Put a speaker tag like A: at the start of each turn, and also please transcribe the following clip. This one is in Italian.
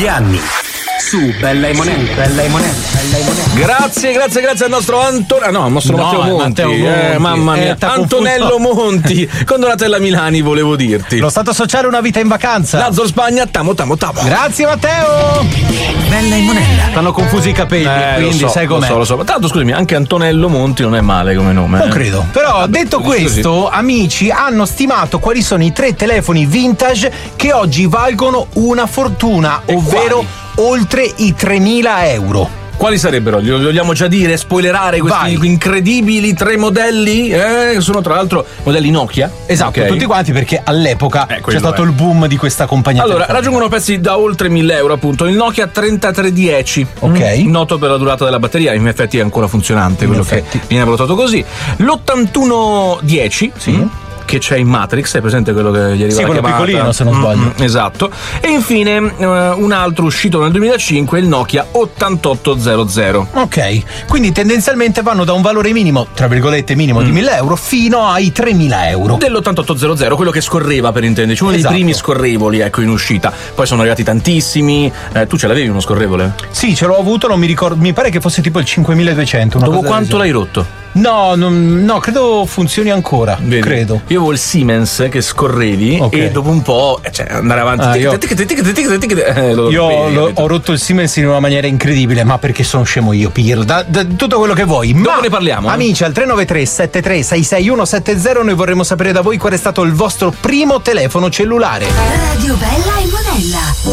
A: degli anni. Su Bella e Monella, Bella e Monella, Bella e Monella.
B: Grazie al nostro Matteo Monti. Mamma mia, Antonello Monti con Donatella Milani, volevo dirti.
C: Lo Stato Sociale, una vita in vacanza.
B: Lazzaro Spagna, tamo.
C: Grazie Matteo.
A: Bella e Monella.
C: Stanno confusi i capelli, quindi sai com'è.
B: Lo so. Tra l'altro, scusami, anche Antonello Monti non è male come nome.
C: Non credo. Però detto questo, amici hanno stimato quali sono i 3 telefoni vintage che oggi valgono una fortuna, ovvero oltre i 3.000 euro.
B: Quali sarebbero? Li vogliamo già dire? Spoilerare questi incredibili 3 modelli? Sono tra l'altro modelli Nokia.
C: Esatto, tutti quanti, perché all'epoca c'è stato il boom di questa compagnia.
B: Allora, raggiungono prezzi da oltre 1.000 euro, appunto. Il Nokia 3310. Noto per la durata della batteria, in effetti è ancora funzionante, che viene valutato così. L'8110. Che c'è in Matrix, è presente quello che gli arriva la
C: quello
B: chiamata?
C: Piccolino, se non sbaglio.
B: Esatto. E infine un altro uscito nel 2005, il Nokia 8800.
C: Ok, quindi tendenzialmente vanno da un valore minimo, tra virgolette minimo, di 1.000 euro fino ai 3.000 euro.
B: Dell'8800, quello che scorreva, per intenderci, uno dei primi scorrevoli, in uscita. Poi sono arrivati tantissimi. Tu ce l'avevi uno scorrevole?
C: Sì, ce l'ho avuto, non mi ricordo, mi pare che fosse tipo il 5200.
B: Dopo quanto l'hai rotto?
C: No, credo funzioni ancora.
B: Vedi?
C: Credo.
B: Io avevo il Siemens che scorrevi e dopo un po', andare avanti.
C: Io ho rotto il Siemens in una maniera incredibile, ma perché sono scemo io, Pir. Da tutto quello che vuoi.
B: Dopo ne parliamo.
C: Amici, al 393 73 66170 noi vorremmo sapere da voi qual è stato il vostro primo telefono cellulare.
D: Radio Bella e Monella.